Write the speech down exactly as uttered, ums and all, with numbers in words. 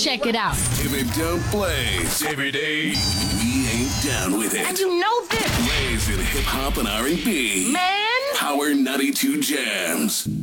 Check it out. If it don't blaze every day, we ain't down with it. And you know this. Blaze in hip hop and R and B. Man. Power ninety-two Jams.